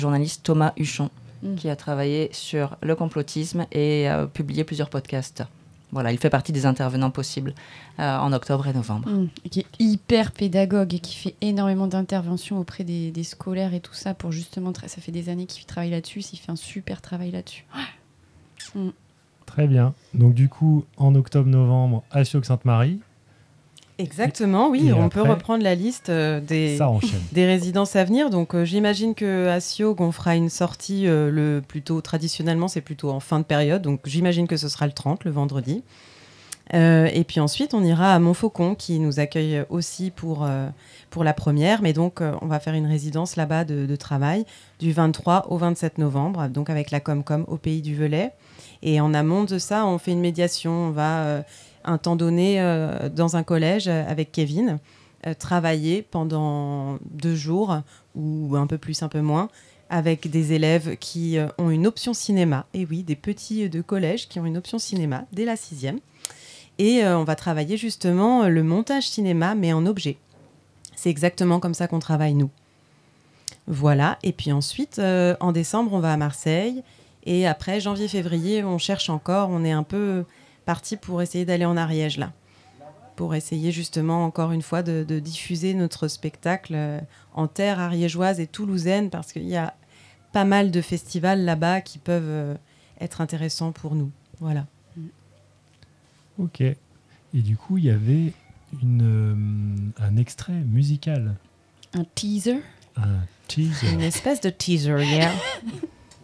journaliste Thomas Huchon, qui a travaillé sur le complotisme et a publié plusieurs podcasts. Voilà, il fait partie des intervenants possibles en octobre et novembre. Qui est hyper pédagogue et qui fait énormément d'interventions auprès des scolaires et tout ça pour justement... ça fait des années qu'il travaille là-dessus, il fait un super travail là-dessus. Très bien. Donc du coup, en octobre-novembre, à Sioux-Sainte-Marie. Exactement, oui. Et on après, peut reprendre la liste des résidences à venir. Donc j'imagine qu'à Sioux, on fera une sortie traditionnellement, c'est plutôt en fin de période. Donc j'imagine que ce sera le 30, le vendredi. Et puis ensuite, on ira à Montfaucon, qui nous accueille aussi pour la première. Mais donc, on va faire une résidence là-bas de travail du 23 au 27 novembre, donc avec la Comcom au Pays du Velay. Et en amont de ça, on fait une médiation. On va, un temps donné, dans un collège avec Kevin, travailler pendant 2 jours, ou un peu plus, un peu moins, avec des élèves qui ont une option cinéma. Et oui, des petits de collège qui ont une option cinéma dès la 6e. Et on va travailler justement le montage cinéma, mais en objet. C'est exactement comme ça qu'on travaille, nous. Voilà. Et puis ensuite, en décembre, on va à Marseille. Et après, janvier-février, on cherche encore. On est un peu parti pour essayer d'aller en Ariège, là. Pour essayer justement, encore une fois, de diffuser notre spectacle en terre ariégeoise et toulousaine, parce qu'il y a pas mal de festivals là-bas qui peuvent être intéressants pour nous. Voilà. Ok. Et du coup, il y avait un extrait musical. Un teaser. Un teaser. Une espèce de teaser, yeah.